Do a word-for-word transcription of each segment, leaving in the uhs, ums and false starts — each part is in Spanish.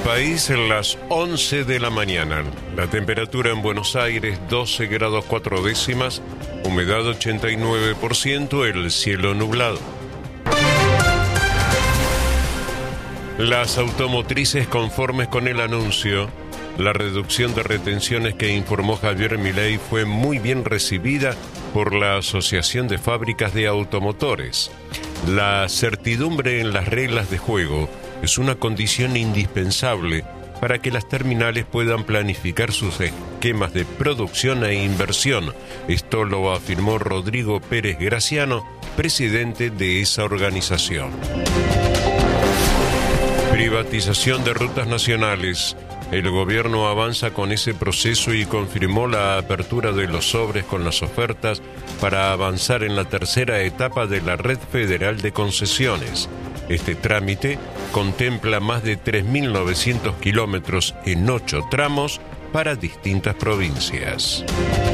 país en las once de la mañana. La temperatura en Buenos Aires doce grados cuatro décimas, humedad ochenta y nueve por ciento, el cielo nublado. Las automotrices conformes con el anuncio, la reducción de retenciones que informó Javier Milei fue muy bien recibida por la Asociación de Fábricas de Automotores. La certidumbre en las reglas de juego es una condición indispensable para que las terminales puedan planificar sus esquemas de producción e inversión. Esto lo afirmó Rodrigo Pérez Graciano, presidente de esa organización. Privatización de rutas nacionales. El gobierno avanza con ese proceso y confirmó la apertura de los sobres con las ofertas para avanzar en la tercera etapa de la Red Federal de Concesiones. Este trámite contempla más de tres mil novecientos kilómetros en ocho tramos para distintas provincias.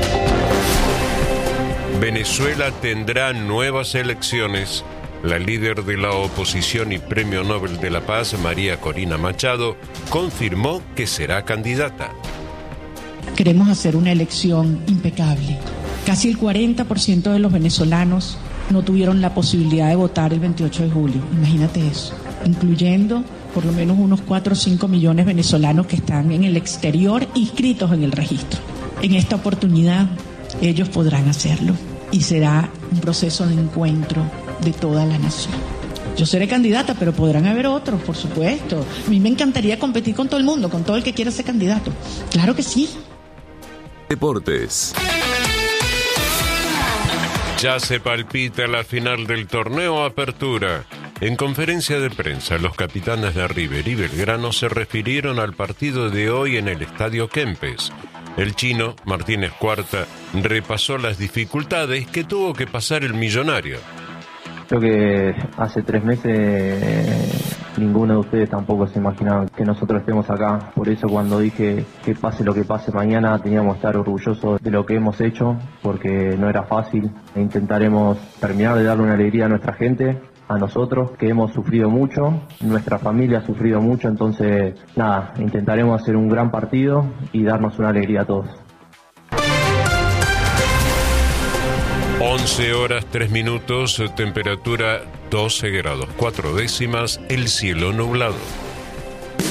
Venezuela tendrá nuevas elecciones. La líder de la oposición y Premio Nobel de la Paz, María Corina Machado, confirmó que será candidata. Queremos hacer una elección impecable. Casi el cuarenta por ciento de los venezolanos no tuvieron la posibilidad de votar el veintiocho de julio. Imagínate eso, incluyendo por lo menos unos cuatro o cinco millones de venezolanos que están en el exterior inscritos en el registro. En esta oportunidad ellos podrán hacerlo y será un proceso de encuentro de toda la nación. Yo seré candidata, pero podrán haber otros, por supuesto. A mí me encantaría competir con todo el mundo, con todo el que quiera ser candidato. Claro que sí. Deportes. Ya se palpita la final del torneo Apertura. En conferencia de prensa, los capitanes de River y Belgrano se refirieron al partido de hoy en el Estadio Kempes. El chino, Martínez Cuarta, repasó las dificultades que tuvo que pasar el millonario. Creo que hace tres meses eh, ninguno de ustedes tampoco se imaginaba que nosotros estemos acá. Por eso cuando dije que pase lo que pase mañana teníamos que estar orgullosos de lo que hemos hecho, porque no era fácil. Intentaremos terminar de darle una alegría a nuestra gente, a nosotros que hemos sufrido mucho, nuestra familia ha sufrido mucho, entonces nada, intentaremos hacer un gran partido y darnos una alegría a todos. once horas tres minutos, temperatura doce grados cuatro décimas, el cielo nublado.